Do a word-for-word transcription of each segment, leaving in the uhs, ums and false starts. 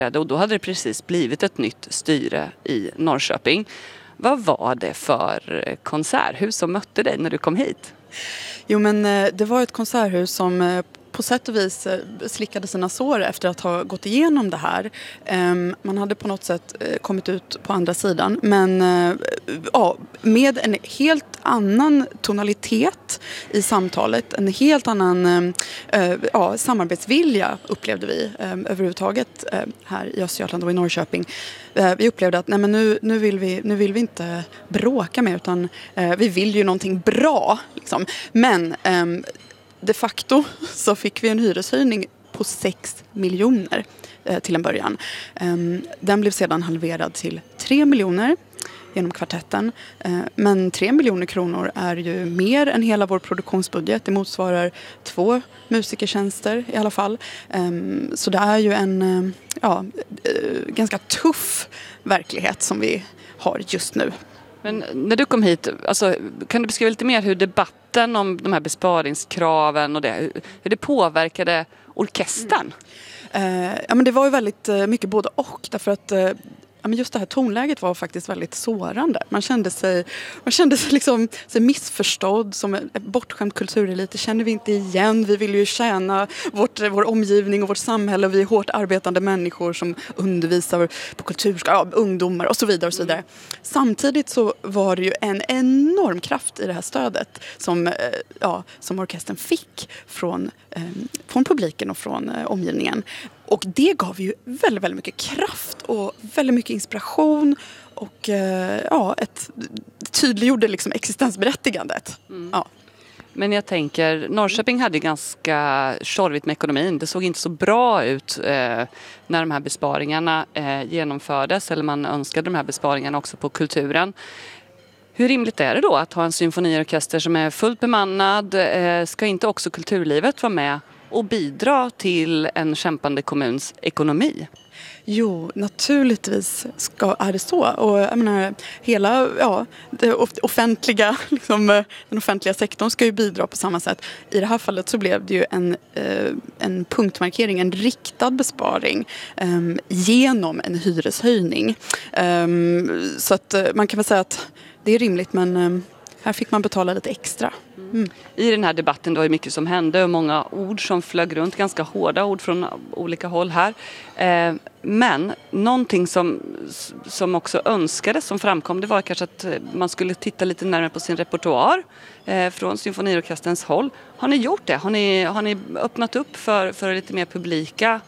Och då hade det precis blivit ett nytt styre i Norrköping. Vad var det för konserthus som mötte dig när du kom hit? Jo, men det var ett konserthus som på sätt och vis slickade sina sår efter att ha gått igenom det här. Man hade på något sätt kommit ut på andra sidan, men ja, med en helt annan tonalitet i samtalet, en helt annan ja, samarbetsvilja upplevde vi överhuvudtaget här i Östergötland och i Norrköping. Vi upplevde att nej, men nu, nu, vill vi, nu vill vi inte bråka med, utan vi vill ju någonting bra. Liksom. Men de facto så fick vi en hyreshöjning på sex miljoner eh, till en början. Um, den blev sedan halverad till tre miljoner genom kvartetten. Uh, men tre miljoner kronor är ju mer än hela vår produktionsbudget. Det motsvarar två musikertjänster i alla fall. Um, så det är ju en uh, ja, uh, ganska tuff verklighet som vi har just nu. Men när du kom hit, alltså, kan du beskriva lite mer hur debatten om de här besparingskraven och det, hur det påverkade orkestern? Mm. Eh, ja, men det var ju väldigt eh, mycket både och, därför att eh, ja, men just det här tonläget var faktiskt väldigt sårande. Man kände sig, man kände sig, liksom, sig missförstådd, som en bortskämd kulturelit. Det känner vi inte igen. Vi vill ju tjäna vårt, vår omgivning och vårt samhälle. Vi är hårt arbetande människor som undervisar på kultur, ja, ungdomar och så vidare. Och så vidare. Samtidigt så var det ju en enorm kraft i det här stödet som, ja, som orkestern fick från, eh, från publiken och från eh, omgivningen. Och det gav ju väldigt, väldigt mycket kraft och väldigt mycket inspiration och eh, ja, ett, tydliggjorde liksom existensberättigandet. Mm. Ja. Men jag tänker, Norrköping hade ganska tjorvigt med ekonomin. Det såg inte så bra ut eh, när de här besparingarna eh, genomfördes, eller man önskade de här besparingarna också på kulturen. Hur rimligt är det då att ha en symfoniorkester som är fullt bemannad? Eh, ska inte också kulturlivet vara med och bidra till en kämpande kommuns ekonomi? Jo, naturligtvis ska, är det så. Och jag menar, hela ja, det offentliga, liksom, den offentliga sektorn ska ju bidra på samma sätt. I det här fallet så blev det ju en, eh, en punktmarkering, en riktad besparing eh, genom en hyreshöjning. Eh, så att man kan väl säga att det är rimligt, men eh, här fick man betala lite extra. Mm. I den här debatten då är mycket som hände och många ord som flög runt, ganska hårda ord från olika håll här. Eh, men någonting som, som också önskades, som framkom, det var kanske att man skulle titta lite närmare på sin repertoar eh, från symfoniorkesterns håll. Har ni gjort det? Har ni, har ni öppnat upp för, för lite mer publika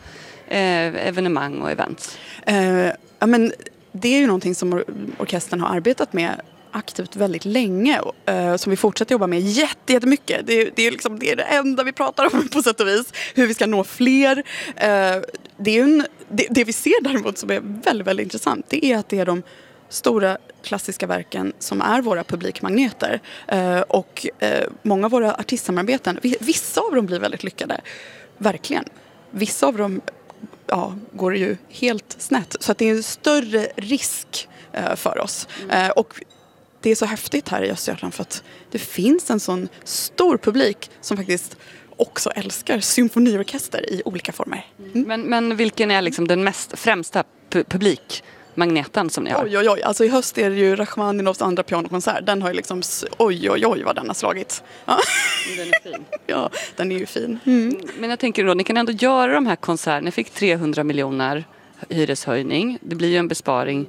eh, evenemang och events? Eh, ja, men det är ju någonting som or- orkestern har arbetat med aktivt väldigt länge, uh, som vi fortsätter jobba med jätte, jättemycket. Det, det, är liksom, det är det enda vi pratar om på sätt och vis. Hur vi ska nå fler. Uh, det, är en, det, det vi ser däremot som är väldigt, väldigt intressant, det är att det är de stora klassiska verken som är våra publikmagneter. Uh, och uh, många av våra artistsamarbeten, vissa av dem blir väldigt lyckade. Verkligen. Vissa av dem ja, går ju helt snett. Så att det är en större risk uh, för oss. Uh, och det är så häftigt här i Östergötland för att det finns en sån stor publik som faktiskt också älskar symfoniorkester i olika former. Mm. Men, men vilken är liksom den mest främsta pu- publikmagneten som ni har? Oj, oj, oj. Alltså i höst är det ju Rachmaninovs andra pianokonsert. Den har ju liksom, oj, oj, oj vad den har slagit. Ja. Den är fin. Ja, den är ju fin. Mm. Men jag tänker då, ni kan ändå göra de här konserterna. Ni fick trehundra miljoner hyreshöjning. Det blir ju en besparing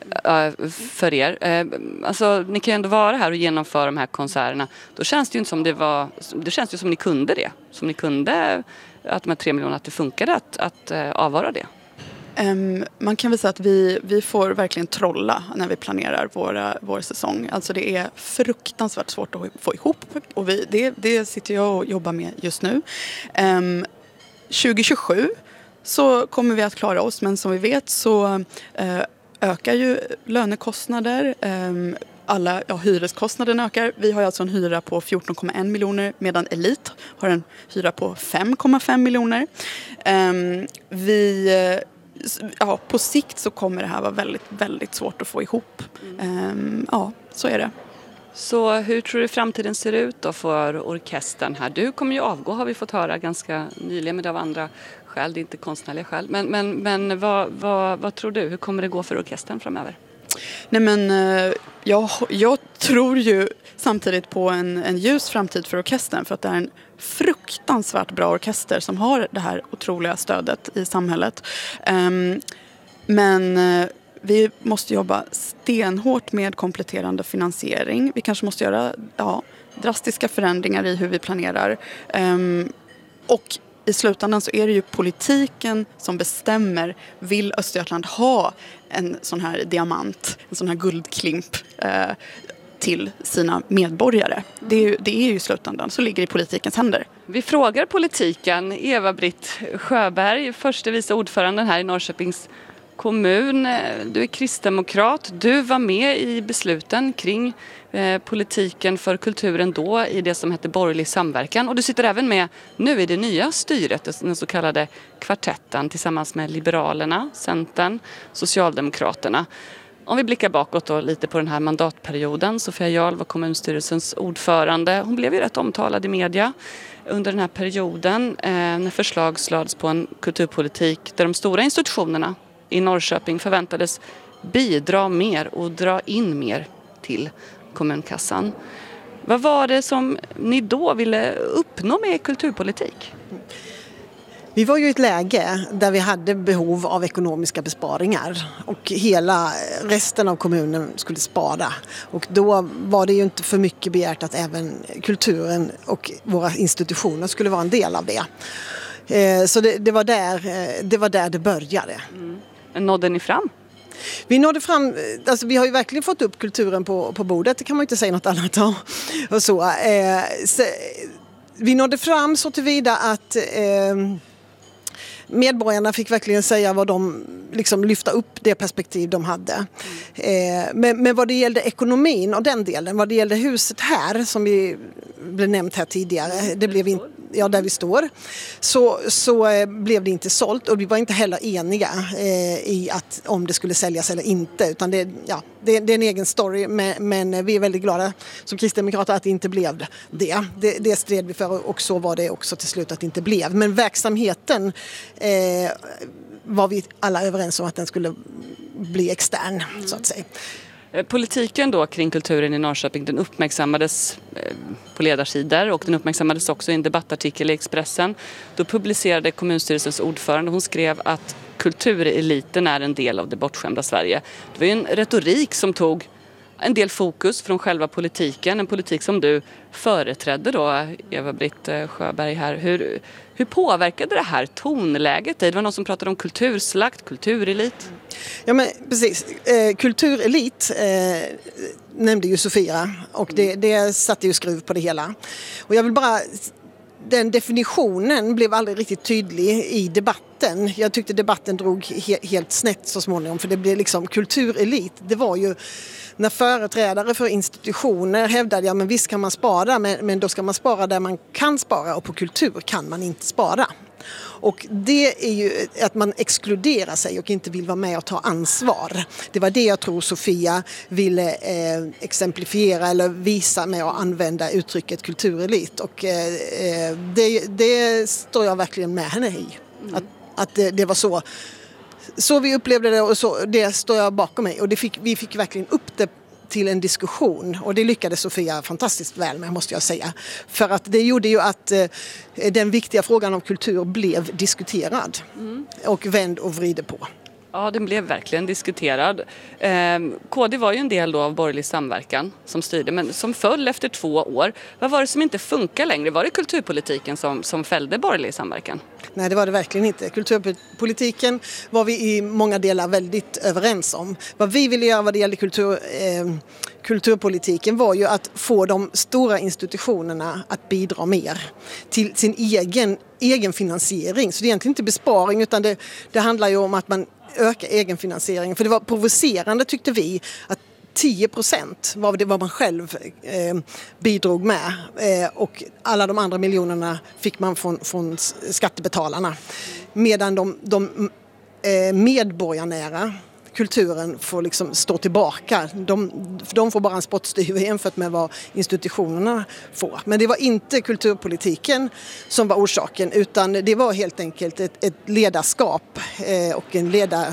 för er. Alltså, ni kan ju ändå vara här och genomföra de här konserterna. Då känns det ju inte som det var, det känns ju som ni kunde det. Som ni kunde, att de här tre miljonerna, att det funkade att, att avvara det. Um, man kan väl säga att vi, vi får verkligen trolla när vi planerar våra, vår säsong. Alltså det är fruktansvärt svårt att få ihop. Och vi, det, det sitter jag och jobbar med just nu. Um, tjugo tjugosju så kommer vi att klara oss. Men som vi vet så uh, ökar ju lönekostnader, alla ja, hyreskostnaderna ökar. Vi har alltså en hyra på fjorton komma en miljoner medan Elit har en hyra på fem komma fem miljoner. Vi, ja, på sikt så kommer det här vara väldigt, väldigt svårt att få ihop. Mm. Ja, så är det. Så hur tror du framtiden ser ut då för orkestern här? Du kommer ju avgå, har vi fått höra ganska nyligen, med det av andra skäl, det är inte konstnärliga skäl. Men, men, men vad, vad, vad tror du? Hur kommer det gå för orkestern framöver? Nej men eh, jag, jag tror ju samtidigt på en, en ljus framtid för orkestern, för att det är en fruktansvärt bra orkester som har det här otroliga stödet i samhället. Um, men eh, vi måste jobba stenhårt med kompletterande finansiering. Vi kanske måste göra ja, drastiska förändringar i hur vi planerar. Um, och i slutändan så är det ju politiken som bestämmer, vill Östergötland ha en sån här diamant, en sån här guldklimp eh, till sina medborgare. Det är, ju, det är ju i slutändan, så ligger det i politikens händer. Vi frågar politiken. Eva-Britt Sjöberg, förste vice ordföranden här i Norrköpings kommun. Du är kristdemokrat. Du var med i besluten kring eh, politiken för kulturen då i det som hette borgerlig samverkan. Och du sitter även med nu i det nya styret, den så kallade kvartetten tillsammans med Liberalerna, Centern, Socialdemokraterna. Om vi blickar bakåt då lite på den här mandatperioden. Sofia Jarl var kommunstyrelsens ordförande. Hon blev ju rätt omtalad i media under den här perioden eh, när förslag slades på en kulturpolitik där de stora institutionerna i Norrköping förväntades bidra mer och dra in mer till kommunkassan. Vad var det som ni då ville uppnå med kulturpolitik? Vi var ju i ett läge där vi hade behov av ekonomiska besparingar och hela resten av kommunen skulle spara. Och då var det ju inte för mycket begärt att även kulturen och våra institutioner skulle vara en del av det. Så det, det, var, där, det var där det började. Mm. Nådde ni fram? Vi nådde fram, alltså vi har ju verkligen fått upp kulturen på, på bordet, det kan man inte säga något annat om. Och så, eh, så, vi nådde fram så tillvida att eh, medborgarna fick verkligen säga vad de, liksom lyfta upp det perspektiv de hade. Mm. Eh, men, men vad det gällde ekonomin och den delen, vad det gällde huset här som vi blev nämnt här tidigare, det blev inte, ja, där vi står, så, så eh, blev det inte sålt och vi var inte heller eniga eh, i att om det skulle säljas eller inte, utan det, ja, det, det är en egen story, men, men vi är väldigt glada som kristdemokrater att det inte blev det. det. Det stred vi för och så var det också till slut att det inte blev. Men verksamheten eh, var vi alla överens om att den skulle bli extern, mm. så att säga. Politiken då kring kulturen i Norrköping, den uppmärksammades på ledarsidor och den uppmärksammades också i en debattartikel i Expressen. Då publicerade kommunstyrelsens ordförande, hon skrev att kultureliten är en del av det bortskämda Sverige. Det var ju en retorik som tog en del fokus från själva politiken, en politik som du företrädde då, Eva-Britt Sjöberg här. Hur, hur påverkade det här tonläget dig? Det var någon som pratade om kulturslakt, kulturelit. Ja men precis, eh, kulturelit eh, nämnde ju Sofia och det, det satte ju skruv på det hela. Och jag vill bara, den definitionen blev aldrig riktigt tydlig i debatten. Jag tyckte debatten drog he- helt snett så småningom, för det blev liksom kulturelit. Det var ju när företrädare för institutioner hävdade, ja men visst kan man spara, men, men då ska man spara där man kan spara och på kultur kan man inte spara. Och det är ju att man exkluderar sig och inte vill vara med och ta ansvar. Det var det jag tror Sofia ville eh, exemplifiera eller visa med att använda uttrycket kulturelit. Och eh, det, det står jag verkligen med henne i. Mm. Att, att det, det var så. Så vi upplevde det och så, det står jag bakom mig. Och det fick, vi fick verkligen upp det till en diskussion och det lyckades Sofia fantastiskt väl med, måste jag säga. För att det gjorde ju att eh, den viktiga frågan om kultur blev diskuterad mm. och vänd och vrider på. Ja, den blev verkligen diskuterad. Eh, K D var ju en del då av borgerlig samverkan som styrde, men som föll efter två år. Vad var det som inte funkar längre? Var det kulturpolitiken som, som fällde borgerlig samverkan? Nej, det var det verkligen inte. Kulturpolitiken var vi i många delar väldigt överens om. Vad vi ville göra vad det gällde kultur, eh, kulturpolitiken var ju att få de stora institutionerna att bidra mer till sin egen, egen finansiering. Så det är egentligen inte besparing, utan det, det handlar ju om att man ökar egenfinansieringen. För det var provocerande, tyckte vi, att tio procent var det vad man själv eh, bidrog med eh, och alla de andra miljonerna fick man från, från skattebetalarna. Medan de, de eh, medborgarnära kulturen får liksom stå tillbaka. De, de får bara en spottstyver jämfört med vad institutionerna får. Men det var inte kulturpolitiken som var orsaken, utan det var helt enkelt ett, ett ledarskap eh, och en ledar,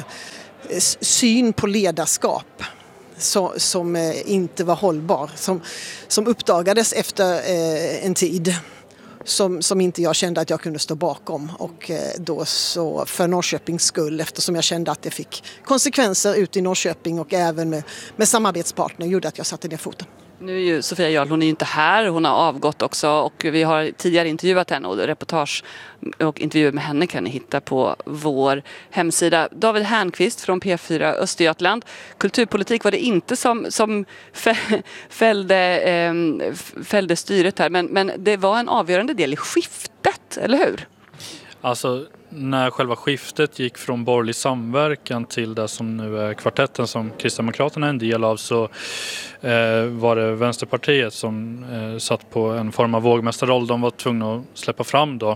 syn på ledarskap så, som eh, inte var hållbar. Som, som uppdagades efter eh, en tid. Som, som inte jag kände att jag kunde stå bakom, och då så för Norrköpings skull, eftersom jag kände att det fick konsekvenser ut i Norrköping och även med, med samarbetspartner, gjorde att jag satte ner foten. Nu är ju Sofia Jarl, hon är ju inte här, hon har avgått också, och vi har tidigare intervjuat henne, och reportage och intervjuer med henne kan ni hitta på vår hemsida. David Hernqvist från P fyra Östergötland. Kulturpolitik var det inte som, som fällde, eh, fällde styret här, men, men det var en avgörande del i skiftet, eller hur? Alltså, när själva skiftet gick från borgerlig samverkan till det som nu är kvartetten som Kristdemokraterna är en del av, så eh, var det Vänsterpartiet som eh, satt på en form av vågmästarroll. De var tvungna att släppa fram då,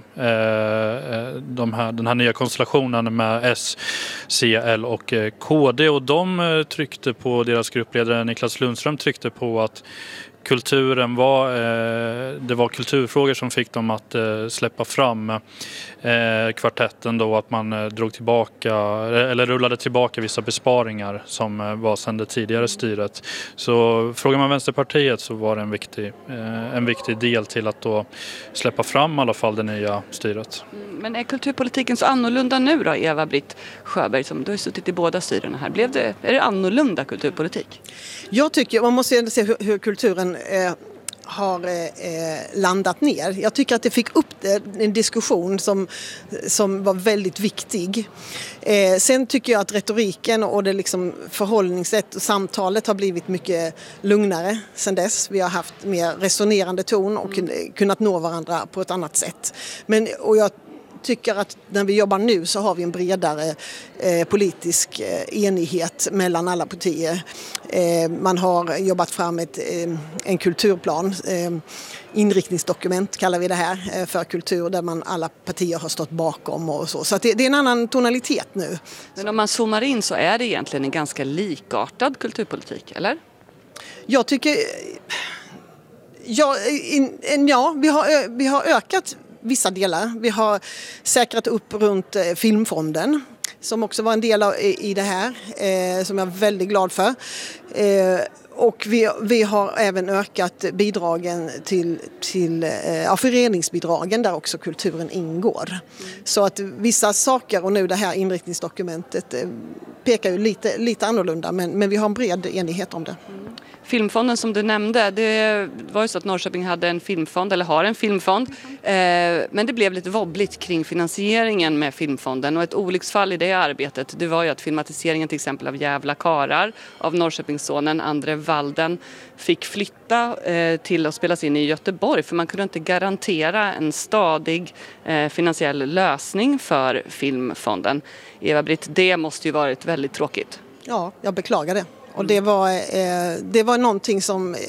eh, de här, den här nya konstellationen med S, C, L och eh, K D. Och de eh, tryckte på, deras gruppledare Niklas Lundström tryckte på att kulturen var, eh, det var kulturfrågor som fick dem att eh, släppa fram eh, kvartetten då, att man eh, drog tillbaka eller rullade tillbaka vissa besparingar som eh, var sedan det tidigare styret. Så frågar man Vänsterpartiet så var det en viktig, eh, en viktig del till att då släppa fram i alla fall det nya styret. Men är kulturpolitiken så annorlunda nu då, Eva-Britt Sjöberg, som du har suttit i båda styrena här? Blev det, är det annorlunda kulturpolitik? Jag tycker, man måste ändå se hur, hur kulturen eh, har eh, landat ner. Jag tycker att det fick upp en diskussion som, som var väldigt viktig. Eh, sen tycker jag att retoriken och det liksom förhållningssätt och samtalet har blivit mycket lugnare sedan dess. Vi har haft mer resonerande ton och mm. kunnat nå varandra på ett annat sätt. Men, och jag tycker att när vi jobbar nu så har vi en bredare eh, politisk eh, enighet mellan alla partier. Eh, man har jobbat fram ett, eh, en kulturplan, eh, inriktningsdokument kallar vi det här, eh, för kultur, där man alla partier har stått bakom och så. Så att det, det är en annan tonalitet nu. Men om man zoomar in så är det egentligen en ganska likartad kulturpolitik, eller? Jag tycker... Ja, in, ja vi, har, vi har ökat vissa delar. Vi har säkrat upp runt eh, Filmfonden som också var en del av, i, i det här, eh, som jag är väldigt glad för. Eh, och vi, vi har även ökat bidragen till, till eh, ja, föreningsbidragen där också kulturen ingår. Mm. Så att vissa saker, och nu det här inriktningsdokumentet, eh, pekar ju lite, lite annorlunda, men, men vi har en bred enighet om det. Mm. Filmfonden som du nämnde, det var ju så att Norrköping hade en filmfond, eller har en filmfond. Eh, men det blev lite wobbligt kring finansieringen med filmfonden, och ett olycksfall i det arbetet, det var ju att filmatiseringen till exempel av Jävla karar av Norrköpingssonen Andre Walden fick flytta eh, till att spelas in i Göteborg, för man kunde inte garantera en stadig eh, finansiell lösning för filmfonden. Eva-Britt, det måste ju varit väldigt tråkigt. Ja, jag beklagar det. Och det var, eh, det var någonting som eh,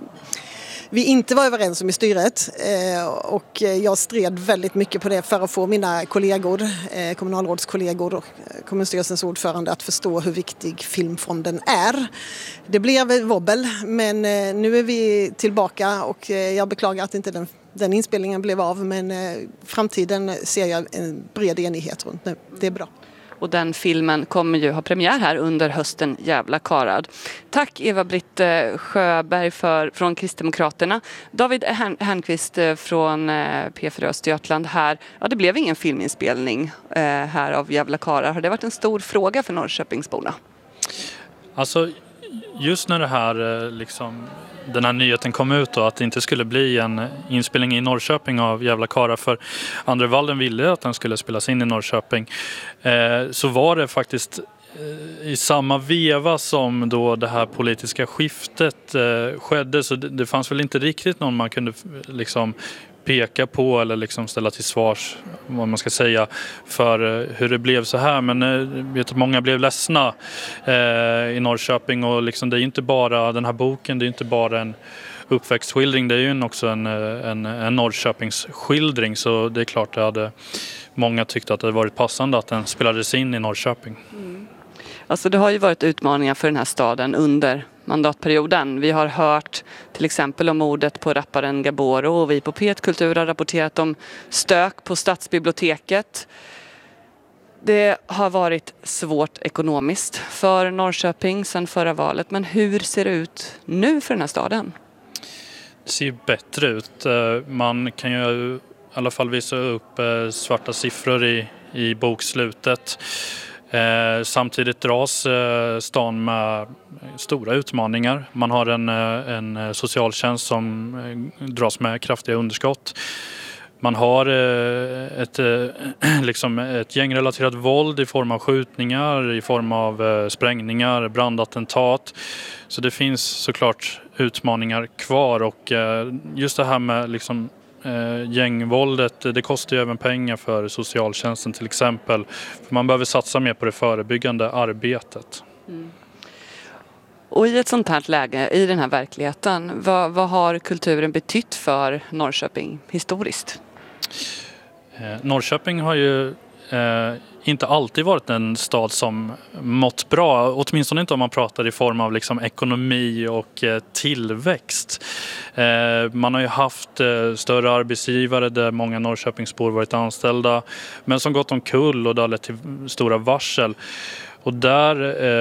vi inte var överens om i styret. Eh, och jag stred väldigt mycket på det för att få mina kollegor, eh, kommunalrådskollegor och kommunstyrelsens ordförande att förstå hur viktig filmfonden är. Det blev wobbel, men eh, nu är vi tillbaka, och eh, jag beklagar att inte den, den inspelningen blev av. Men eh, framtiden ser jag en bred enighet runt nu. Det är bra. Och den filmen kommer ju ha premiär här under hösten, Jävla karad. Tack Eva-Britt Sjöberg för, från Kristdemokraterna. David Hernqvist från P fyra Östergötland här. Ja, det blev ingen filminspelning här av Jävla karad. Har det varit en stor fråga för Norrköpingsborna? Alltså, just när det här liksom... den här nyheten kom ut då, att det inte skulle bli en inspelning i Norrköping av Jävla karlar, för Andre Walden ville att den skulle spelas in i Norrköping, eh, så var det faktiskt eh, i samma veva som då det här politiska skiftet eh, skedde, så det, det fanns väl inte riktigt någon man kunde liksom peka på eller liksom ställa till svars, vad man ska säga, för hur det blev så här. Men jag vet att många blev ledsna eh, i Norrköping, och liksom, det är ju inte bara den här boken, det är ju inte bara en uppväxtskildring, det är ju också en, en, en Norrköpingsskildring, så det är klart det hade många tyckt att det hade varit passande att den spelades in i Norrköping. Mm. Alltså det har ju varit utmaningar för den här staden under mandatperioden. Vi har hört till exempel om mordet på rapparen Gaboro och vi på P ett Kultur har rapporterat om stök på stadsbiblioteket. Det har varit svårt ekonomiskt för Norrköping sedan förra valet, men hur ser det ut nu för den här staden? Det ser ju bättre ut. Man kan ju i alla fall visa upp svarta siffror i, i bokslutet. Eh, samtidigt dras eh, stan med stora utmaningar. Man har en, en socialtjänst som eh, dras med kraftiga underskott. Man har eh, ett, eh, liksom ett gängrelaterat våld i form av skjutningar, i form av eh, sprängningar, brandattentat. Så det finns såklart utmaningar kvar och eh, just det här med liksom Eh, gängvåldet, det kostar ju även pengar för socialtjänsten till exempel. För man behöver satsa mer på det förebyggande arbetet. Mm. Och i ett sånt här läge, i den här verkligheten, vad, vad har kulturen betytt för Norrköping historiskt? Eh, Norrköping har ju eh, inte alltid varit en stad som mått bra, åtminstone inte om man pratar i form av liksom ekonomi och eh, tillväxt. Eh, man har ju haft eh, större arbetsgivare där många Norrköpingsbor varit anställda, men som gått omkull och det har lett till stora varsel. Och där,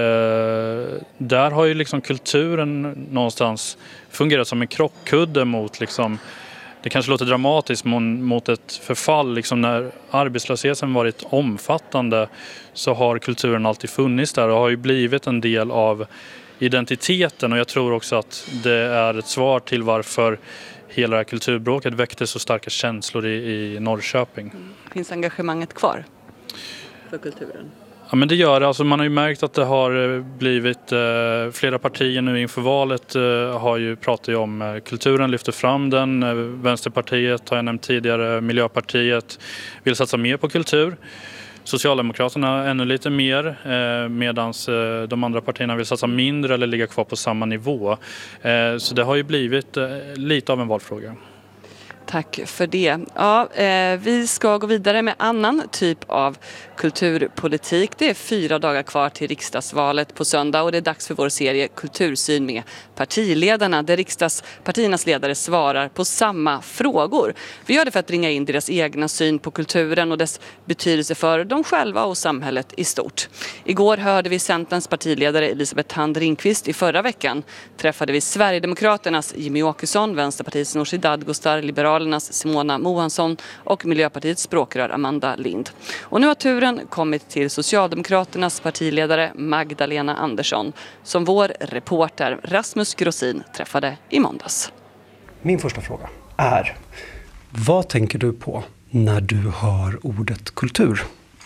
eh, där har ju liksom kulturen någonstans fungerat som en krockkudde mot liksom, det kanske låter dramatiskt mot ett förfall. Liksom när arbetslösheten varit omfattande så har kulturen alltid funnits där och har ju blivit en del av identiteten. Och jag tror också att det är ett svar till varför hela det här kulturbråket väckte så starka känslor i, i Norrköping. Finns engagemanget kvar för kulturen? Ja, men det gör det. Alltså man har ju märkt att det har blivit eh, flera partier nu inför valet eh, har ju pratat om eh, kulturen, lyfter fram den. Eh, Vänsterpartiet har jag nämnt tidigare, Miljöpartiet vill satsa mer på kultur. Socialdemokraterna ännu lite mer eh, medan eh, de andra partierna vill satsa mindre eller ligga kvar på samma nivå. Eh, så det har ju blivit eh, lite av en valfråga. Tack för det. Ja, eh, vi ska gå vidare med annan typ av kulturpolitik. Det är fyra dagar kvar till riksdagsvalet på söndag och det är dags för vår serie Kultursyn med partiledarna där riksdagspartiernas ledare svarar på samma frågor. Vi gör det för att ringa in deras egna syn på kulturen och dess betydelse för dem själva och samhället i stort. Igår hörde vi Centerns partiledare Elisabeth Thand Ringqvist. I förra veckan träffade vi Sverigedemokraternas Jimmy Åkesson, Vänsterpartiets Nooshi Dadgostar, Liberalernas Simona Mohansson och Miljöpartiets språkrör Amanda Lind. Och nu har turen kommit till Socialdemokraternas partiledare Magdalena Andersson som vår reporter Rasmus Grossin träffade i måndags. Min första fråga är, vad tänker du på när du hör ordet kultur?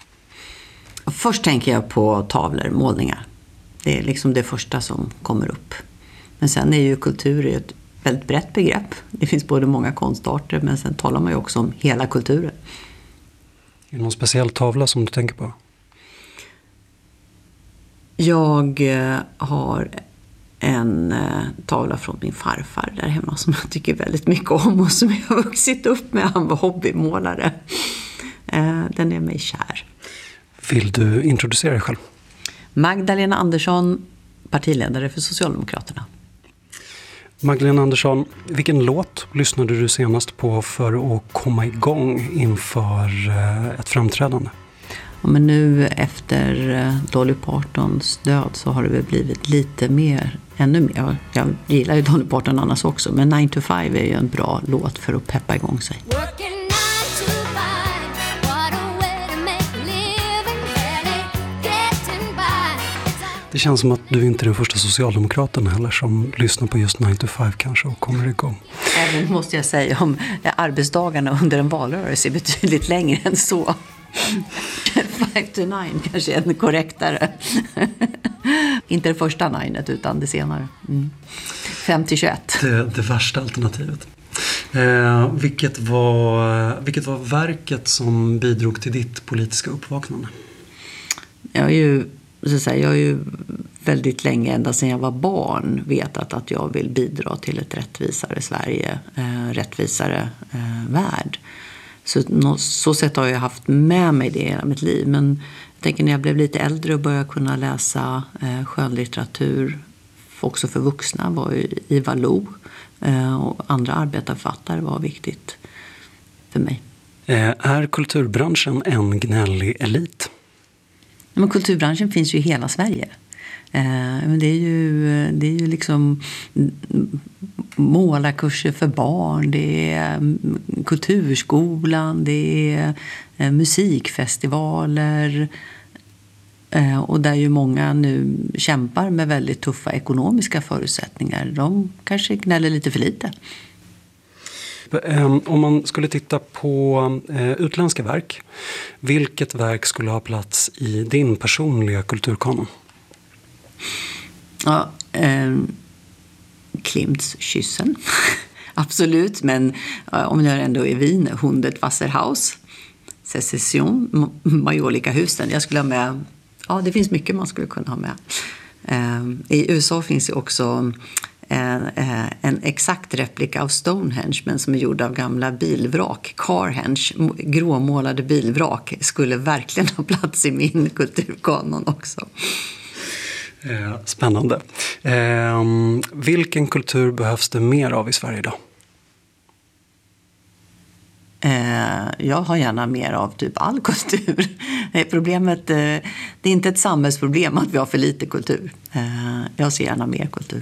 Först tänker jag på tavlor, målningar. Det är liksom det första som kommer upp. Men sen är ju kultur ett väldigt brett begrepp. Det finns både många konstarter men sen talar man ju också om hela kulturen. Är det någon speciell tavla som du tänker på? Jag har en tavla från min farfar där hemma som jag tycker väldigt mycket om och som jag har vuxit upp med. Han var hobbymålare. Den är mig kär. Vill du introducera dig själv? Magdalena Andersson, partiledare för Socialdemokraterna. Magdalena Andersson, vilken låt lyssnade du senast på för att komma igång inför ett framträdande? Ja, men nu efter Dolly Partons död så har det väl blivit lite mer, ännu mer. Jag gillar ju Dolly Parton annars också, men nine to five är ju en bra låt för att peppa igång sig. Det känns som att du inte är den första socialdemokraten heller som lyssnar på just nine to five kanske och kommer igång. Även måste jag säga om arbetsdagarna under en valrörelse är betydligt längre än så. five to nine kanske är en korrektare. Inte det första ninet utan det senare. Mm. fem till tjugoett. Det, det värsta alternativet. Eh, vilket, var, vilket var verket som bidrog till ditt politiska uppvaknande? Jag är ju Så att säga, jag har ju väldigt länge, ända sedan jag var barn, vetat att jag vill bidra till ett rättvisare Sverige, eh, rättvisare eh, värld. Så, no, så sätt har jag haft med mig det i hela mitt liv. Men Jag tänker när jag blev lite äldre och började kunna läsa eh, skönlitteratur också för vuxna var ju Ivar Lo eh, och andra arbetarförfattare var viktigt för mig. Eh, är kulturbranschen en gnällig elit? Men kulturbranschen finns ju i hela Sverige. Eh, men det är ju, det är ju liksom målarkurser för barn, det är kulturskolan, det är eh, musikfestivaler. Eh, och där ju många nu kämpar med väldigt tuffa ekonomiska förutsättningar. De kanske gnäller lite för lite. Om man skulle titta på utländska verk, vilket verk skulle ha plats i din personliga kulturkanon? Ja, eh, Klimts Kyssen. Absolut, men eh, om jag ändå är Wien, Hundet Wasserhaus, Secession, Majolika-husen. Jag skulle ha med, ja det finns mycket man skulle kunna ha med. Eh, I U S A finns ju också en exakt replika av Stonehenge men som är gjord av gamla bilvrak. Carhenge, gråmålade bilvrak, skulle verkligen ha plats i min kulturkanon också. Spännande. Eh, vilken kultur behövs det mer av i Sverige idag? Jag har gärna mer av typ all kultur. Problemet, det är inte ett samhällsproblem att vi har för lite kultur. Jag ser gärna mer kultur.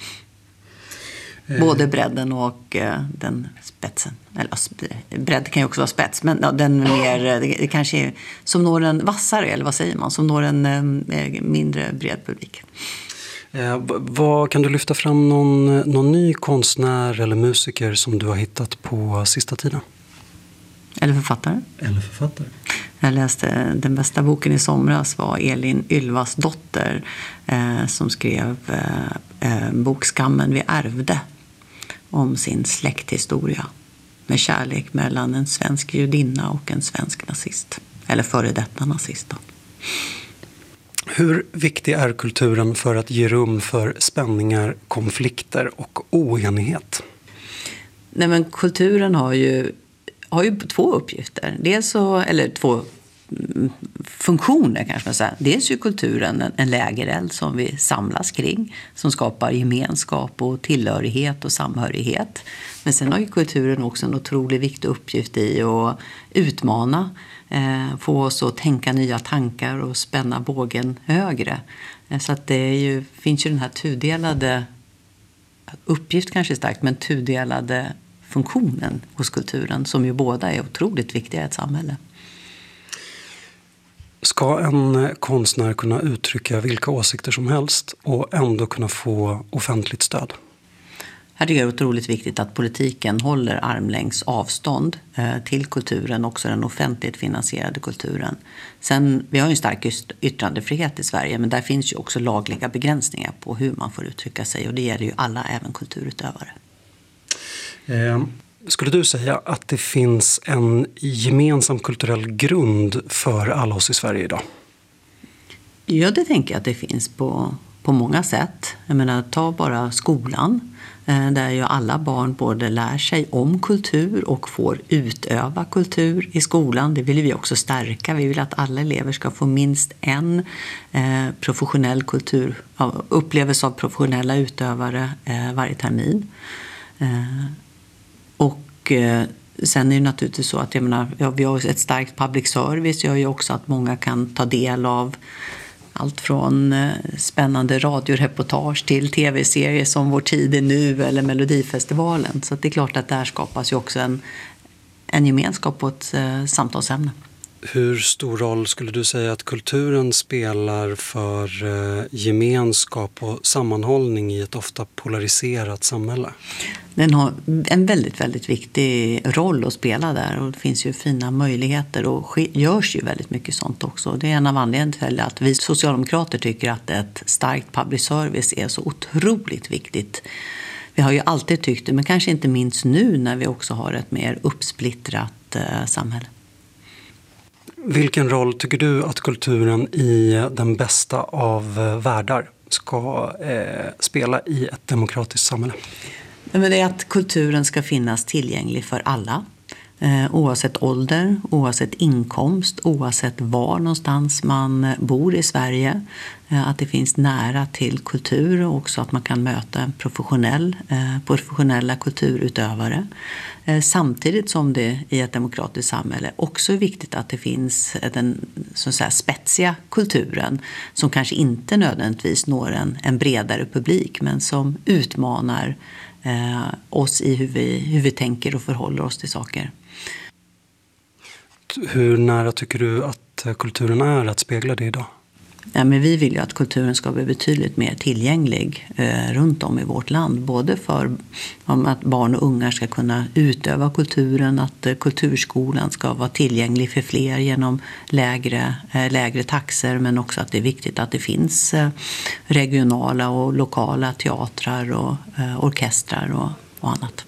Både bredden och den spetsen. Eller bredd kan ju också vara spets, men den mer, det kanske är som når en vassare, eller vad säger man, som når en mindre bred publik. Eh, vad kan du lyfta fram någon, någon ny konstnär eller musiker som du har hittat på sista tiden? Eller författare. Eller författare. Jag läste den bästa boken i somras var Elin Ylvas dotter eh, som skrev eh, bokskammen vi ärvde om sin släkthistoria med kärlek mellan en svensk judinna och en svensk nazist. Eller före detta nazist då. Hur viktig är kulturen för att ge rum för spänningar, konflikter och oenighet? Nej, men kulturen har ju, har ju två uppgifter. Dels så, eller två funktioner kanske man säger. Dels är kulturen en, en lägereld som vi samlas kring, som skapar gemenskap och tillhörighet och samhörighet. Men sen har ju kulturen också en otroligt viktig uppgift i att utmana, eh, få oss att tänka nya tankar och spänna bågen högre. Eh, så att det är ju, finns ju den här tudelade uppgift kanske starkt, men tudelade funktionen hos kulturen som ju båda är otroligt viktiga i ett samhälle. Ska en konstnär kunna uttrycka vilka åsikter som helst och ändå kunna få offentligt stöd? Här är det otroligt viktigt att politiken håller armlängds avstånd till kulturen, också den offentligt finansierade kulturen. Sen, vi har ju en stark yttrandefrihet i Sverige, men där finns ju också lagliga begränsningar på hur man får uttrycka sig, och det gäller ju alla, även kulturutövare. Eh. Skulle du säga att det finns en gemensam kulturell grund för alla oss i Sverige idag? Ja, det tänker jag att det finns på, på många sätt. Jag menar, ta bara skolan, där ju alla barn både lär sig om kultur och får utöva kultur i skolan. Det vill vi också stärka. Vi vill att alla elever ska få minst en eh, professionell kultur, upplevelse av professionella utövare eh, varje termin. Eh, Och eh, sen är det naturligtvis så att jag menar, ja, vi har ett starkt public service. Gör ju också att många kan ta del av allt från eh, spännande radioreportage till tv-serier som Vår tid är nu eller Melodifestivalen. Så att det är klart att där skapas ju också en, en gemenskap på ett eh, samtalsämne. Hur stor roll skulle du säga att kulturen spelar för eh, gemenskap och sammanhållning i ett ofta polariserat samhälle? Den har en väldigt, väldigt viktig roll att spela där, och det finns ju fina möjligheter och görs ju väldigt mycket sånt också. Det är en av anledningarna till att vi socialdemokrater tycker att ett starkt public service är så otroligt viktigt. Vi har ju alltid tyckt det, men kanske inte minst nu när vi också har ett mer uppsplittrat eh, samhälle. Vilken roll tycker du att kulturen i den bästa av världar ska eh, spela i ett demokratiskt samhälle? Men det är att kulturen ska finnas tillgänglig för alla. Eh, oavsett ålder, oavsett inkomst, oavsett var någonstans man bor i Sverige. Eh, att det finns nära till kultur och också att man kan möta en professionell, eh, professionella kulturutövare. Eh, samtidigt som det i ett demokratiskt samhälle också är viktigt att det finns den så att säga, spetsiga kulturen som kanske inte nödvändigtvis når en, en bredare publik men som utmanar eh, oss i hur vi, hur vi tänker och förhåller oss till saker. Hur nära tycker du att kulturen är att spegla det idag? Ja, men vi vill ju att kulturen ska bli betydligt mer tillgänglig eh, runt om i vårt land. Både för om att barn och unga ska kunna utöva kulturen, att eh, kulturskolan ska vara tillgänglig för fler genom lägre, eh, lägre taxor. Men också att det är viktigt att det finns eh, regionala och lokala teatrar och eh, orkestrar och, och annat.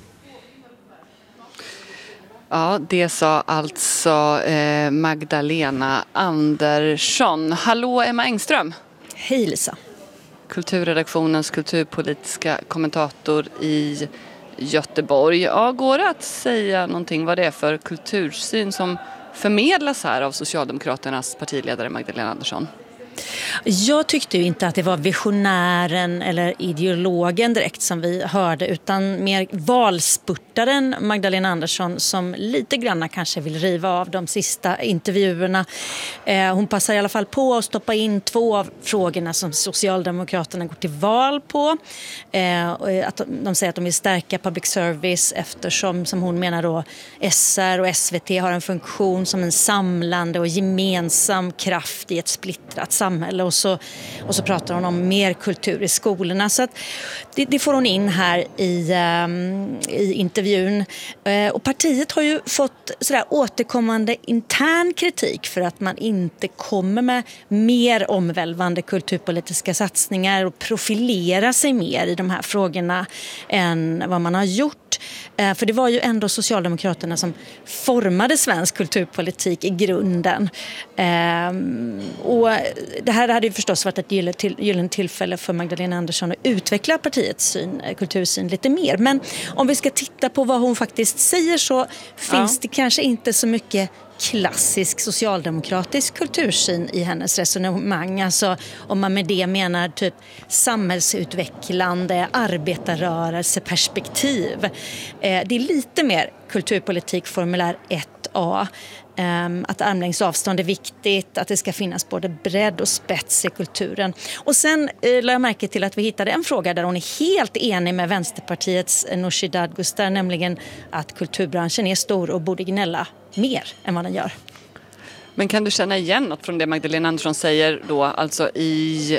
Ja, det sa alltså eh, Magdalena Andersson. Hallå Emma Engström. Hej Lisa. Kulturredaktionens kulturpolitiska kommentator i Göteborg. Ja, går det att säga någonting vad det är för kultursyn som förmedlas här av Socialdemokraternas partiledare Magdalena Andersson? Jag tyckte ju inte att det var visionären eller ideologen direkt som vi hörde utan mer valspurtaren Magdalena Andersson som lite grann kanske vill riva av de sista intervjuerna. Eh, hon passar i alla fall på att stoppa in två av frågorna som Socialdemokraterna går till val på. Eh, att de säger att de vill stärka public service eftersom som hon menar då S R och S V T har en funktion som en samlande och gemensam kraft i ett splittrat samhälle. Och så, och så pratar hon om mer kultur i skolorna. Så att det, det får hon in här i, um, i intervjun. Uh, och partiet har ju fått sådär återkommande intern kritik för att man inte kommer med mer omvälvande kulturpolitiska satsningar och profilera sig mer i de här frågorna än vad man har gjort. För det var ju ändå Socialdemokraterna som formade svensk kulturpolitik i grunden. Och det här hade ju förstås varit ett gyllene tillfälle för Magdalena Andersson att utveckla partiets syn, kultursyn lite mer. Men om vi ska titta på vad hon faktiskt säger så finns ja. det kanske inte så mycket klassisk socialdemokratisk kultursyn i hennes resonemang. Alltså om man med det menar typ samhällsutvecklande, arbetarrörelseperspektiv. Eh, det är lite mer kulturpolitik formulär ett A. Um, att armlängds avstånd är viktigt, att det ska finnas både bredd och spets i kulturen. Och sen uh, lade jag märke till att vi hittade en fråga där hon är helt enig med Vänsterpartiets Nooshi Dadgostar, nämligen att kulturbranschen är stor och borde gnälla mer än vad den gör. Men kan du känna igen något från det Magdalena Andersson säger då, alltså i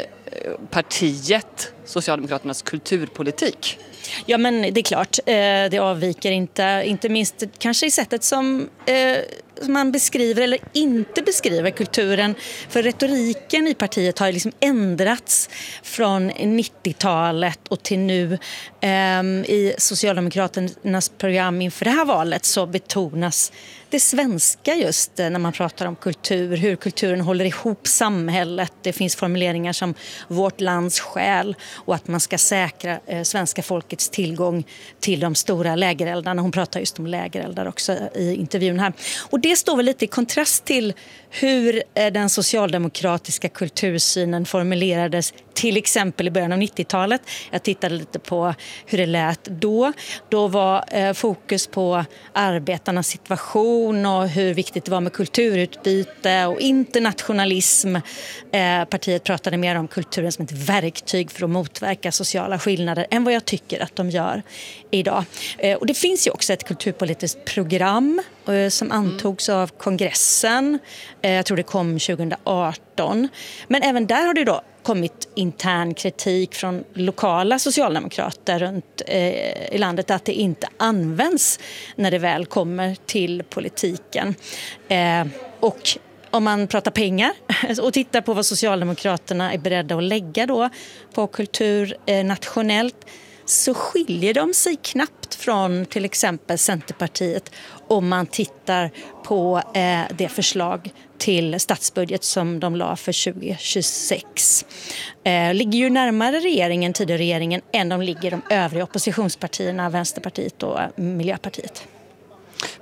partiet Socialdemokraternas kulturpolitik? Ja, men det är klart, det avviker inte, inte minst kanske i sättet som, eh, som man beskriver eller inte beskriver kulturen. För retoriken i partiet har liksom ändrats från nittiotalet och till nu. Eh, I Socialdemokraternas program inför det här valet så betonas det svenska just när man pratar om kultur, hur kulturen håller ihop samhället. Det finns formuleringar som vårt lands själ och att man ska säkra eh, svenska folkets tillgång till de stora lägereldarna. Hon pratar just om lägereldar också i intervjun här. Och det står väl lite i kontrast till hur eh, den socialdemokratiska kultursynen formulerades till exempel i början av nittiotalet. Jag tittade lite på hur det lät då. Då var eh, fokus på arbetarnas situation och hur viktigt det var med kulturutbyte och internationalism. Eh, partiet pratade mer om kulturen som ett verktyg för att motverka sociala skillnader än vad jag tycker att de gör idag. Eh, och det finns ju också ett kulturpolitiskt program eh, som antogs av kongressen. Eh, jag tror det kom tjugo arton. Men även där har det då kommit intern kritik från lokala socialdemokrater runt eh, i landet att det inte används när det väl kommer till politiken. Eh, och om man pratar pengar och tittar på vad Socialdemokraterna är beredda att lägga då på kultur eh, nationellt så skiljer de sig knappt från till exempel Centerpartiet om man tittar på eh, det förslag till statsbudget som de la för tjugo tjugosex. Eh, ligger ju närmare regeringen, tidigare regeringen, än de ligger de övriga oppositionspartierna, Vänsterpartiet och Miljöpartiet.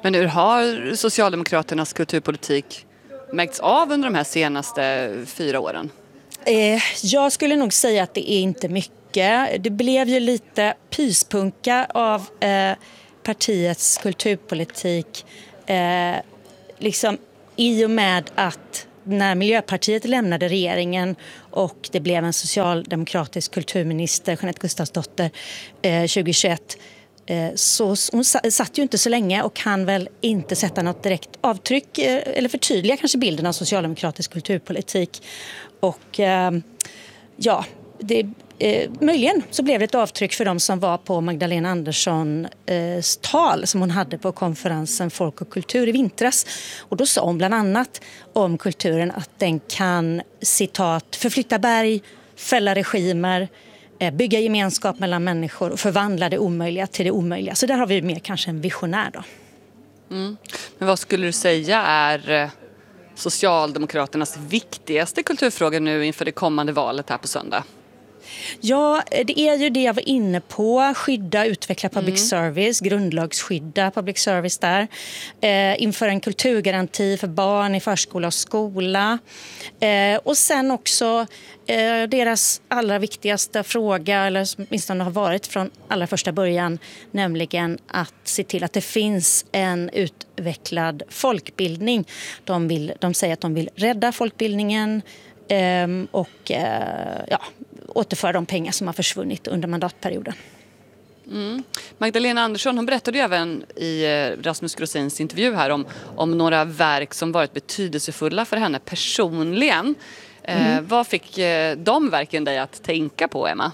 Men hur har Socialdemokraternas kulturpolitik märkts av under de här senaste fyra åren? Eh, jag skulle nog säga att det är inte mycket. Det blev ju lite pyspunka av eh, partiets kulturpolitik eh, liksom i och med att när Miljöpartiet lämnade regeringen och det blev en socialdemokratisk kulturminister, Jeanette Gustafsdotter, eh, tjugohundratjugoett, eh, så hon satt ju inte så länge och kan väl inte sätta något direkt avtryck eh, eller förtydliga kanske bilden av socialdemokratisk kulturpolitik. Och eh, ja, det Eh, möjligen så blev det ett avtryck för de som var på Magdalena Anderssons eh, tal som hon hade på konferensen Folk och kultur i vintras. Och då sa hon bland annat om kulturen att den kan, citat, förflytta berg, fälla regimer, eh, bygga gemenskap mellan människor och förvandla det omöjliga till det omöjliga. Så där har vi mer kanske en visionär då. Mm. Men vad skulle du säga är Socialdemokraternas viktigaste kulturfrågor nu inför det kommande valet här på söndag? Ja, det är ju det jag var inne på. Skydda, utveckla public mm. service, grundlagsskydda public service där. Eh, införa en kulturgaranti för barn i förskola och skola. Eh, och sen också eh, deras allra viktigaste fråga, eller som åtminstone har varit från allra första början, nämligen att se till att det finns en utvecklad folkbildning. De, vill, de säger att de vill rädda folkbildningen eh, och eh, ja, återföra de pengar som har försvunnit under mandatperioden. Mm. Magdalena Andersson, hon berättade ju även i Rasmus Grosins intervju här om, om några verk som varit betydelsefulla för henne personligen. Mm. Eh, vad fick eh, de verken dig att tänka på, Emma?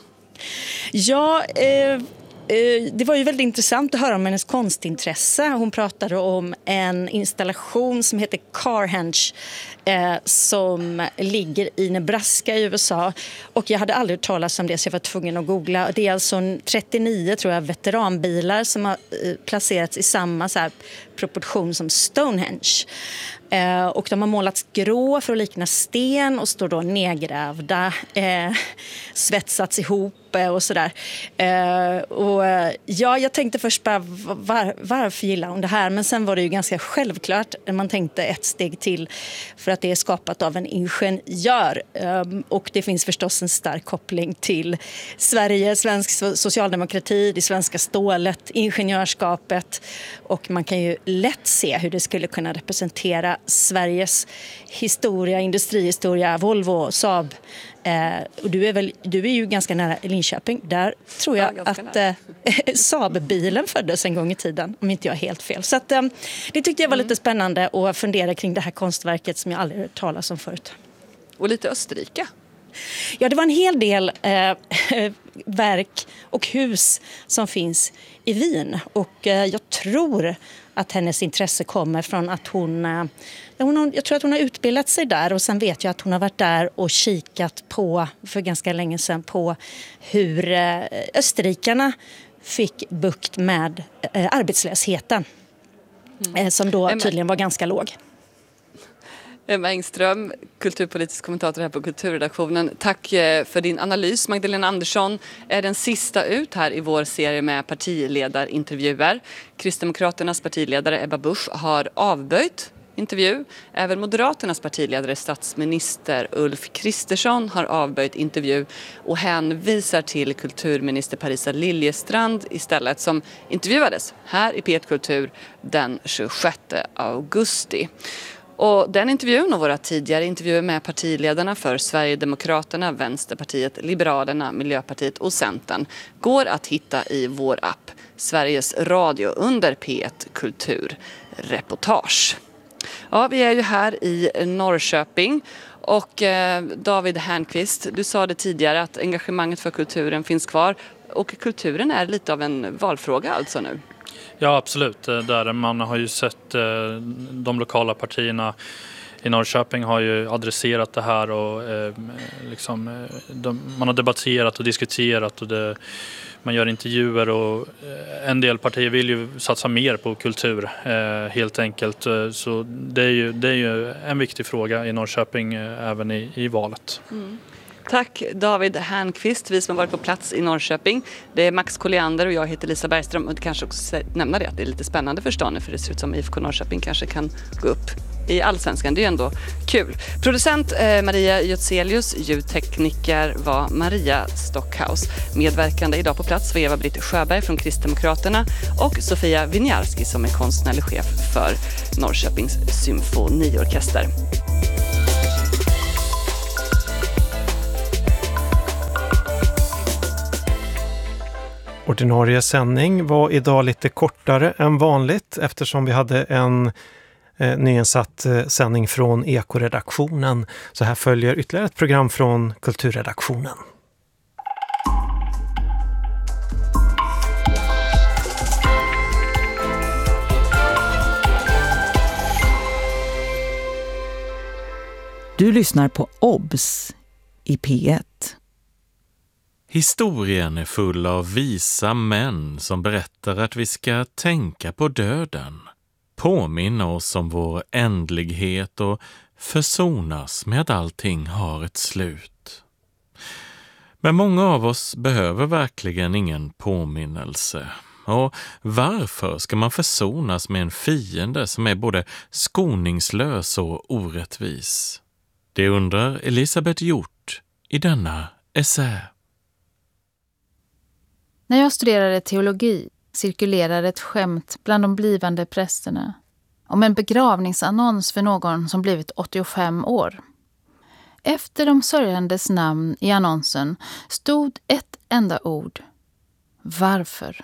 Ja, eh... Det var ju väldigt intressant att höra om hennes konstintresse. Hon pratade om en installation som heter Carhenge eh, som ligger i Nebraska i U S A. Och jag hade aldrig hört talas om det så jag var tvungen att googla. Det är alltså en trettionio tror jag, veteranbilar som har eh, placerats i samma så här, proportion som Stonehenge. Eh, och de har målats grå för att likna sten och står då nedgrävda, eh, svetsats ihop och sådär. Eh, och ja, jag tänkte först bara var, varför gillar hon det här? Men sen var det ju ganska självklart. Man tänkte ett steg till för att det är skapat av en ingenjör. Eh, och det finns förstås en stark koppling till Sverige, svensk socialdemokrati, det svenska stålet, ingenjörskapet. Och man kan ju lätt se hur det skulle kunna representera Sveriges historia, industrihistoria, Volvo, Saab. Eh, och du är, väl, du är ju ganska nära Linköping. Där tror jag ja, att eh, Saab-bilen föddes en gång i tiden, om inte jag är helt fel. Så att, eh, det tyckte jag var mm. lite spännande att fundera kring det här konstverket som jag aldrig hört talas om förut. Och lite Österrike. Ja, det var en hel del eh, verk och hus som finns i Wien. Och eh, jag tror att hennes intresse kommer från att hon, eh, hon har, jag tror att hon har utbildat sig där. Och sen vet jag att hon har varit där och kikat på, för ganska länge sedan, på hur eh, österrikarna fick bukt med eh, arbetslösheten. Mm. Eh, som då tydligen var ganska låg. Emma Engström, kulturpolitisk kommentator här på Kulturredaktionen. Tack för din analys. Magdalena Andersson är den sista ut här i vår serie med partiledarintervjuer. Kristdemokraternas partiledare Ebba Busch har avböjt intervju. Även Moderaternas partiledare statsminister Ulf Kristersson har avböjt intervju och hänvisar till kulturminister Parisa Liljestrand istället, som intervjuades här i P ett Kultur den tjugosjätte augusti. Och den intervjun och våra tidigare intervjuer med partiledarna för Sverigedemokraterna, Vänsterpartiet, Liberalerna, Miljöpartiet och Centern går att hitta i vår app Sveriges Radio under P ett Kulturreportage. Ja, vi är ju här i Norrköping och eh, David Hernqvist, du sa det tidigare att engagemanget för kulturen finns kvar och kulturen är lite av en valfråga alltså nu. Ja, absolut. Där man har ju sett de lokala partierna i Norrköping har ju adresserat det här och eh, liksom, de, man har debatterat och diskuterat och det, man gör intervjuer och en del partier vill ju satsa mer på kultur eh, helt enkelt. Så det är, ju, det är ju en viktig fråga i Norrköping eh, även i, i valet. Mm. Tack David Härnqvist, vi som har varit på plats i Norrköping. Det är Max Colliander och jag heter Lisa Bergström. Och det kanske också nämna det att det är lite spännande för stan, för det ser ut som I F K Norrköping kanske kan gå upp i Allsvenskan. Det är ju ändå kul. Producent eh, Maria Jutzelius, ljudtekniker var Maria Stockhaus. Medverkande idag på plats var Eva-Britt Sjöberg från Kristdemokraterna och Sofia Winiarski som är konstnärlig chef för Norrköpings symfoniorkester. Ordinarie sändning var idag lite kortare än vanligt eftersom vi hade en eh, nyinsatt eh, sändning från Ekoredaktionen. Så här följer ytterligare ett program från Kulturredaktionen. Du lyssnar på Obs i P ett. Historien är full av visa män som berättar att vi ska tänka på döden, påminna oss om vår ändlighet och försonas med att allting har ett slut. Men många av oss behöver verkligen ingen påminnelse. Och varför ska man försonas med en fiende som är både skoningslös och orättvis? Det undrar Elisabeth Hjort i denna essä. När jag studerade teologi cirkulerade ett skämt bland de blivande prästerna om en begravningsannons för någon som blivit åttiofem år. Efter de sörjandes namn i annonsen stod ett enda ord. Varför?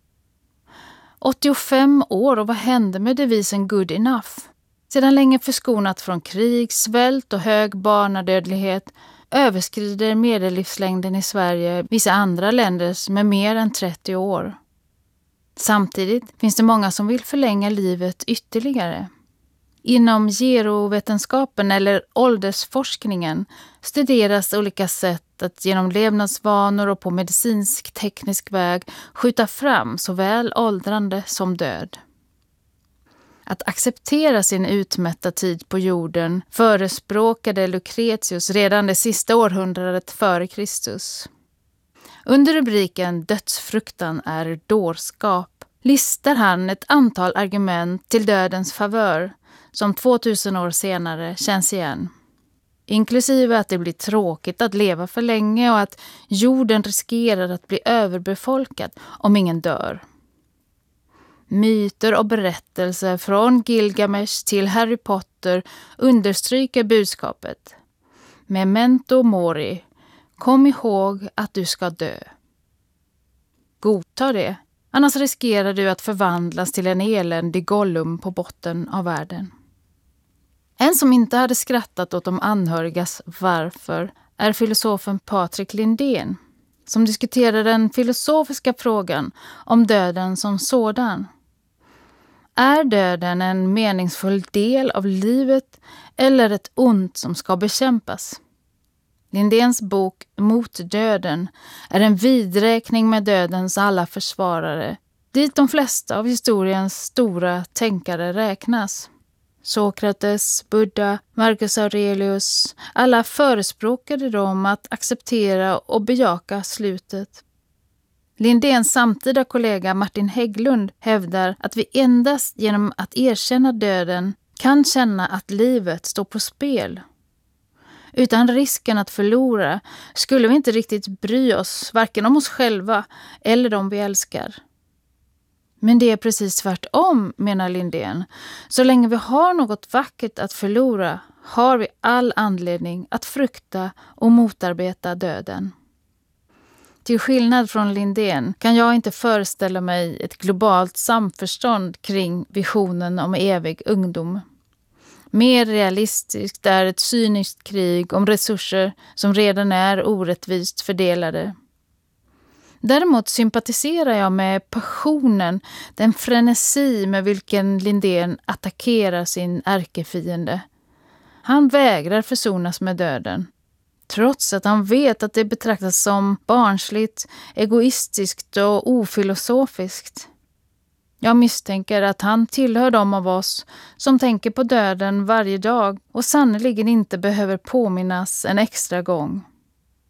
åttiofem år, och vad hände med devisen good enough? Sedan länge förskonat från krig, svält och hög barnadödlighet överskrider medellivslängden i Sverige vissa andra länders med mer än trettio år. Samtidigt finns det många som vill förlänga livet ytterligare. Inom gerovetenskapen eller åldersforskningen studeras olika sätt att genom levnadsvanor och på medicinsk-teknisk väg skjuta fram såväl åldrande som död. Att acceptera sin utmätta tid på jorden förespråkade Lucretius redan det sista århundradet före Kristus. Under rubriken Dödsfruktan är dårskap listar han ett antal argument till dödens favör som tvåtusen år senare känns igen. Inklusive att det blir tråkigt att leva för länge och att jorden riskerar att bli överbefolkad om ingen dör. Myter och berättelser från Gilgamesh till Harry Potter understryker budskapet. Memento mori, kom ihåg att du ska dö. Godta det, annars riskerar du att förvandlas till en eländig Gollum på botten av världen. En som inte hade skrattat åt de anhörigas varför är filosofen Patrik Lindén, som diskuterar den filosofiska frågan om döden som sådan. Är döden en meningsfull del av livet eller ett ont som ska bekämpas? Lindéns bok Mot döden är en vidräkning med dödens alla försvarare, dit de flesta av historiens stora tänkare räknas. Sokrates, Buddha, Marcus Aurelius, alla förespråkade dem att acceptera och bejaka slutet. Lindéns samtida kollega Martin Hägglund hävdar att vi endast genom att erkänna döden kan känna att livet står på spel. Utan risken att förlora skulle vi inte riktigt bry oss, varken om oss själva eller de vi älskar. Men det är precis tvärtom, menar Lindén. Så länge vi har något vackert att förlora har vi all anledning att frukta och motarbeta döden. Till skillnad från Lindén kan jag inte föreställa mig ett globalt samförstånd kring visionen om evig ungdom. Mer realistiskt är ett cyniskt krig om resurser som redan är orättvist fördelade. Däremot sympatiserar jag med passionen, den frenesi med vilken Lindén attackerar sin ärkefiende. Han vägrar försonas med döden, trots att han vet att det betraktas som barnsligt, egoistiskt och ofilosofiskt. Jag misstänker att han tillhör de av oss som tänker på döden varje dag och sannoliken inte behöver påminnas en extra gång.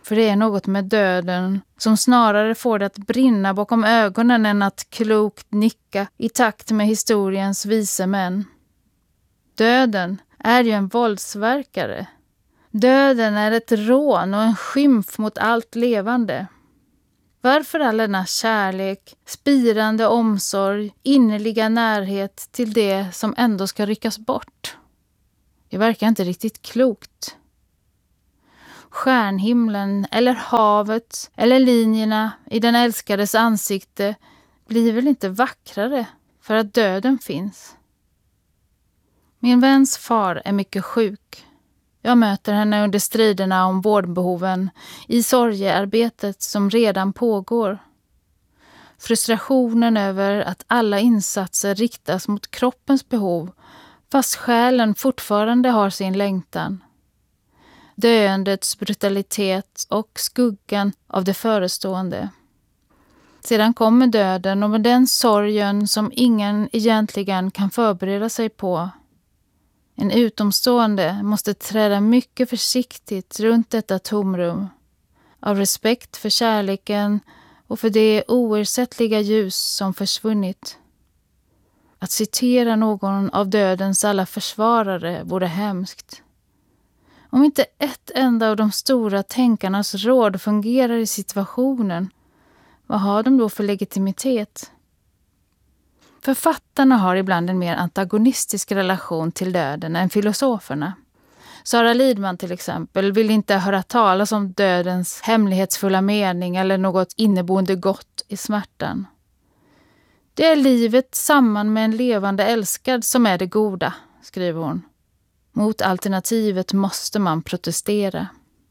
För det är något med döden som snarare får det att brinna bakom ögonen än att klokt nicka i takt med historiens vise män. Döden är ju en våldsverkare. Döden är ett rån och en skymf mot allt levande. Varför all denna kärlek, spirande omsorg, innerliga närhet till det som ändå ska ryckas bort? Det verkar inte riktigt klokt. Stjärnhimlen eller havet eller linjerna i den älskades ansikte blir väl inte vackrare för att döden finns. Min väns far är mycket sjuk. Jag möter henne under striderna om vårdbehoven i sorgearbetet som redan pågår. Frustrationen över att alla insatser riktas mot kroppens behov fast själen fortfarande har sin längtan. Döendets brutalitet och skuggan av det förestående. Sedan kommer döden och med den sorgen som ingen egentligen kan förbereda sig på. En utomstående måste träda mycket försiktigt runt detta tomrum. Av respekt för kärleken och för det oersättliga ljus som försvunnit. Att citera någon av dödens alla försvarare vore hemskt. Om inte ett enda av de stora tänkarnas råd fungerar i situationen, vad har de då för legitimitet? Författarna har ibland en mer antagonistisk relation till döden än filosoferna. Sara Lidman till exempel vill inte höra talas om dödens hemlighetsfulla mening eller något inneboende gott i smärtan. Det är livet samman med en levande älskad som är det goda, skriver hon. Mot alternativet måste man protestera.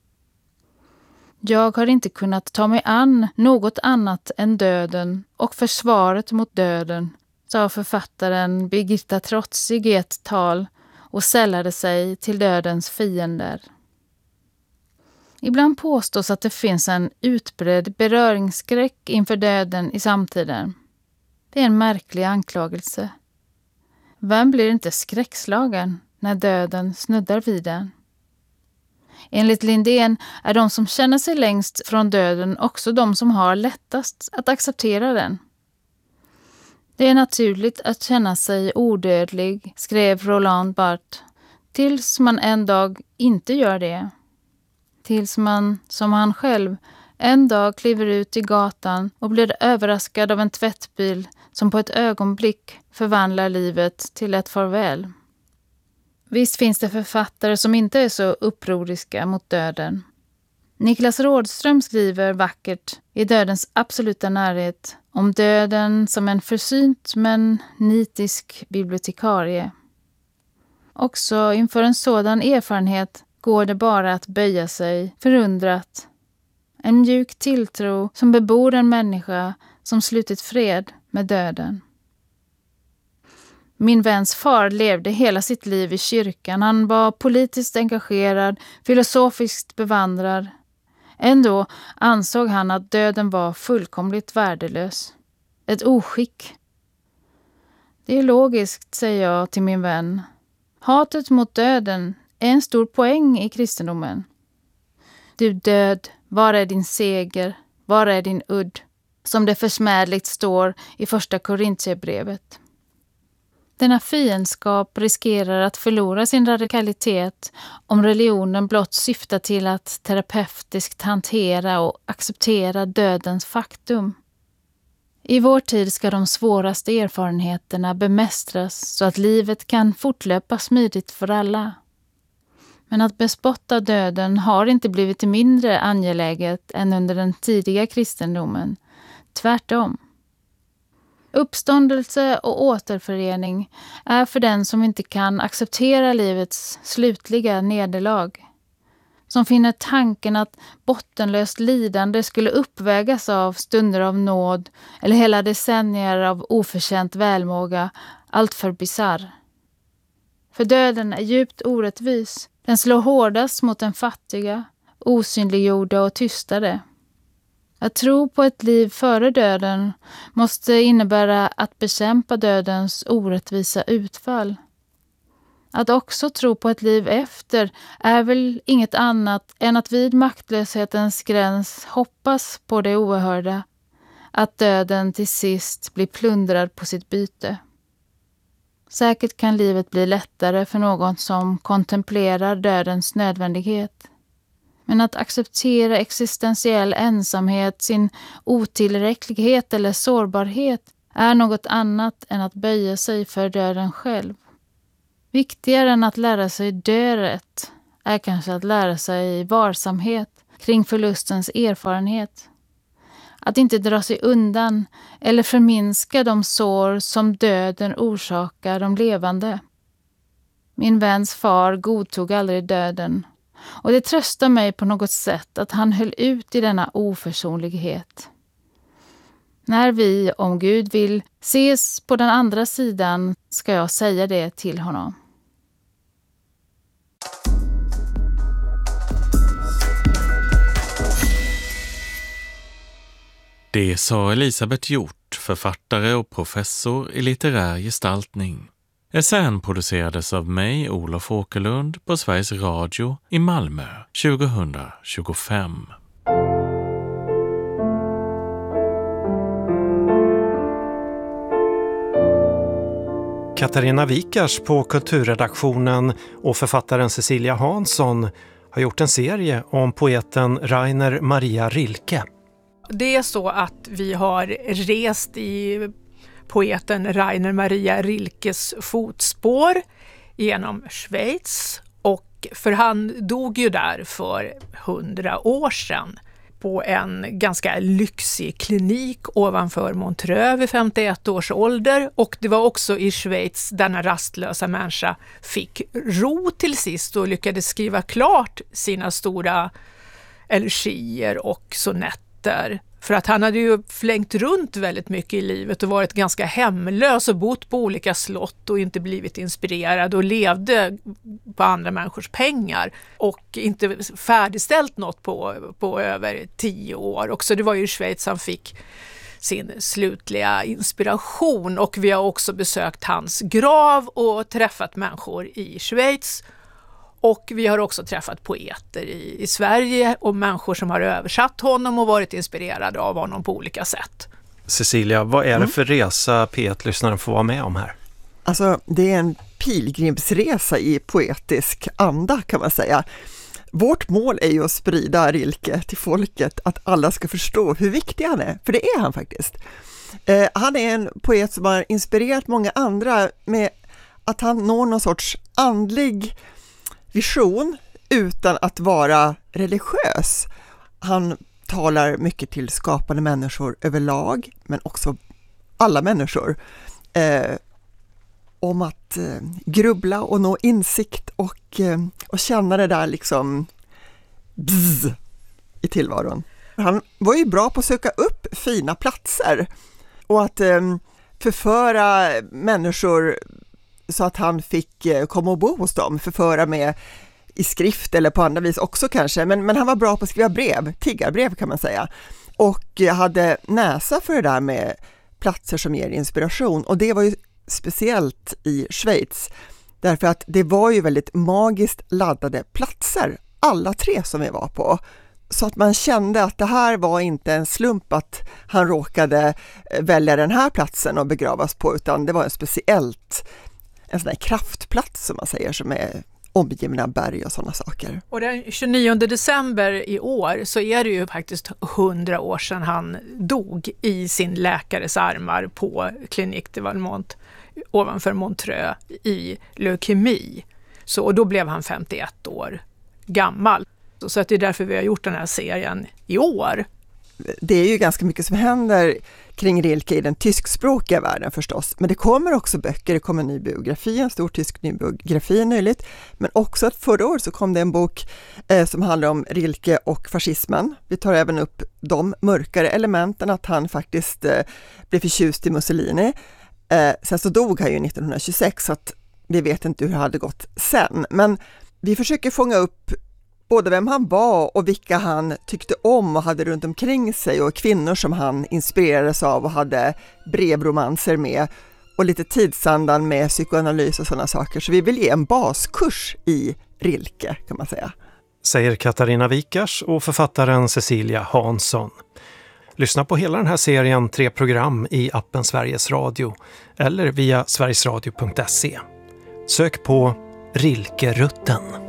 Jag har inte kunnat ta mig an något annat än döden och försvaret mot döden, sa författaren Birgitta Trotzig i ett tal och sällade sig till dödens fiender. Ibland påstås att det finns en utbredd beröringsskräck inför döden i samtiden. Det är en märklig anklagelse. Vem blir inte skräckslagen när döden snuddar vid den? Enligt Lindén är de som känner sig längst från döden också de som har lättast att acceptera den. Det är naturligt att känna sig odödlig, skrev Roland Barthes, tills man en dag inte gör det. Tills man, som han själv, en dag kliver ut i gatan och blir överraskad av en tvättbil som på ett ögonblick förvandlar livet till ett farväl. Visst finns det författare som inte är så upproriska mot döden. Niklas Rådström skriver vackert i Dödens absoluta närhet om döden som en försynt men nitisk bibliotekarie. Också inför en sådan erfarenhet går det bara att böja sig förundrat. En mjuk tilltro som bebor en människa som slutit fred med döden. Min väns far levde hela sitt liv i kyrkan. Han var politiskt engagerad, filosofiskt bevandrad. Ändå ansåg han att döden var fullkomligt värdelös. Ett oskick. Det är logiskt, säger jag till min vän. Hatet mot döden är en stor poäng i kristendomen. Du död, var är din seger? Var är din udd? Som det försmädligt står i första Korintierbrevet. Denna fiendskap riskerar att förlora sin radikalitet om religionen blott syftar till att terapeutiskt hantera och acceptera dödens faktum. I vår tid ska de svåraste erfarenheterna bemästras så att livet kan fortlöpa smidigt för alla. Men att bespotta döden har inte blivit mindre angeläget än under den tidiga kristendomen. Tvärtom. Uppståndelse och återförening är för den som inte kan acceptera livets slutliga nederlag. Som finner tanken att bottenlöst lidande skulle uppvägas av stunder av nåd eller hela decennier av oförtjänt välmåga, allt för bizarr. För döden är djupt orättvis. Den slår hårdast mot den fattiga, osynliggjorda och tystade. Att tro på ett liv före döden måste innebära att bekämpa dödens orättvisa utfall. Att också tro på ett liv efter är väl inget annat än att vid maktlöshetens gräns hoppas på det oerhörda, att döden till sist blir plundrad på sitt byte. Säkert kan livet bli lättare för någon som kontemplerar dödens nödvändighet. Men att acceptera existentiell ensamhet, sin otillräcklighet eller sårbarhet är något annat än att böja sig för döden själv. Viktigare än att lära sig dö rätt är kanske att lära sig varsamhet kring förlustens erfarenhet. Att inte dra sig undan eller förminska de sår som döden orsakar de levande. Min väns far godtog aldrig döden, och det tröstar mig på något sätt att han höll ut i denna oförsonlighet. När vi, om Gud vill, ses på den andra sidan ska jag säga det till honom. Det sa Elisabeth Hjort, författare och professor i litterär gestaltning. Essän producerades av mig, Olof Åkerlund, på Sveriges Radio i Malmö tjugohundratjugofem. Katarina Wikars på kulturredaktionen och författaren Cecilia Hansson har gjort en serie om poeten Rainer Maria Rilke. Det är så att vi har rest i poeten Rainer Maria Rilkes fotspår genom Schweiz, och för han dog ju där för hundra år sedan på en ganska lyxig klinik ovanför Montreux vid femtioett års ålder, och det var också i Schweiz denna rastlösa människa fick ro till sist och lyckades skriva klart sina stora elegier och sonetter. För att han hade ju flängt runt väldigt mycket i livet och varit ganska hemlös och bott på olika slott och inte blivit inspirerad och levde på andra människors pengar och inte färdigställt något på, på över tio år. Och så det var ju i Schweiz han fick sin slutliga inspiration, och vi har också besökt hans grav och träffat människor i Schweiz. Och vi har också träffat poeter i, i Sverige och människor som har översatt honom och varit inspirerade av honom på olika sätt. Cecilia, vad är det mm. för resa P ett-lyssnaren får vara med om här? Alltså, det är en pilgrimsresa i poetisk anda kan man säga. Vårt mål är ju att sprida Rilke till folket, att alla ska förstå hur viktig han är, för det är han faktiskt. Eh, han är en poet som har inspirerat många andra med att han når någon sorts andlig vision utan att vara religiös. Han talar mycket till skapande människor överlag, men också alla människor, eh, om att eh, grubbla och nå insikt och, eh, och känna det där liksom bzz i tillvaron. Han var ju bra på att söka upp fina platser och att eh, förföra människor så att han fick eh, komma och bo hos dem, förföra med i skrift eller på andra vis också kanske, men, men han var bra på att skriva brev, tiggarbrev kan man säga, och hade näsa för det där med platser som ger inspiration, och det var ju speciellt i Schweiz därför att det var ju väldigt magiskt laddade platser, alla tre som vi var på, så att man kände att det här var inte en slump att han råkade välja den här platsen och begravas på, utan det var en speciellt en sån här kraftplats som man säger, som är omgivna berg och sådana saker. Och den tjugonionde december i år så är det ju faktiskt hundra år sedan han dog i sin läkares armar på Clinique de Valmont ovanför Montreux i leukemi. Så, och då blev han femtioett år gammal. Så att det är därför vi har gjort den här serien i år. Det är ju ganska mycket som händer kring Rilke i den tyskspråkiga världen förstås. Men det kommer också böcker, det kommer en ny biografi, en stor tysk ny biografi nyligt. Men också att förra år så kom det en bok eh, som handlar om Rilke och fascismen. Vi tar även upp de mörkare elementen, att han faktiskt eh, blev förtjust i Mussolini. Eh, sen så dog han ju nittonhundratjugosex, så att vi vet inte hur det hade gått sen. Men vi försöker fånga upp både vem han var och vilka han tyckte om och hade runt omkring sig, och kvinnor som han inspirerades av och hade brevromanser med, och lite tidsandan med psykoanalys och sådana saker. Så vi vill ge en baskurs i Rilke kan man säga. Säger Katarina Wikars och författaren Cecilia Hansson. Lyssna på hela den här serien tre program i appen Sveriges Radio eller via sverigesradio punkt se. Sök på Rilkerutten.